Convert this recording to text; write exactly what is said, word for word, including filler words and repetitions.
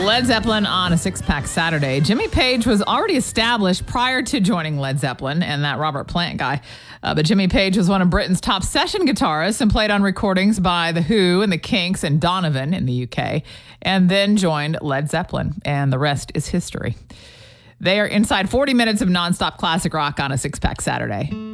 Led Zeppelin on a six-pack Saturday. Jimmy Page was already established prior to joining Led Zeppelin and that Robert Plant guy. Uh, but Jimmy Page was one of Britain's top session guitarists and played on recordings by The Who and The Kinks and Donovan in the U K, and then joined Led Zeppelin, and the rest is history. They are inside forty minutes of nonstop classic rock on a six-pack Saturday.